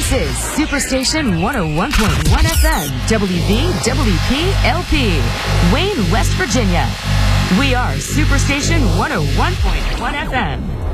This is Superstation 101.1 FM, WVWP-LP, Wayne, West Virginia. We are Superstation 101.1 FM.